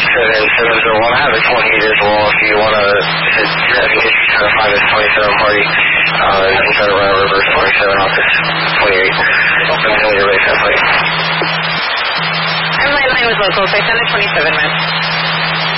I have a 28 as well. If you want to, if you try to find this 27 party, you can try to run a reverse 27 off this 28. Let me know your race that way. My line was local, so I sent a 27, man.